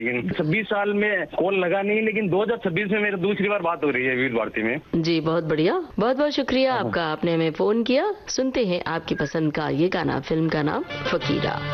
लेकिन 26 साल में कॉल लगा नहीं, लेकिन 2026 में मेरी दूसरी बार बात हो रही है विविध भारती में। जी बहुत बढ़िया, बहुत बहुत शुक्रिया आपका, आपने हमें फोन किया। सुनते हैं आपकी पसंद का ये गाना, फिल्म का नाम फकीरा।